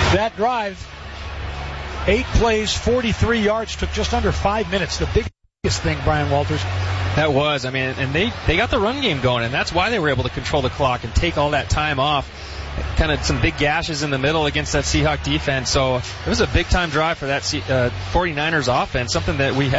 That drive, 8 plays, 43 yards, took just under 5 minutes. The biggest thing, Brian Walters. That was, and they got the run game going, and that's why they were able to control the clock and take all that time off. Kind of some big gashes in the middle against that Seahawk defense. So it was a big-time drive for that 49ers offense, something that we had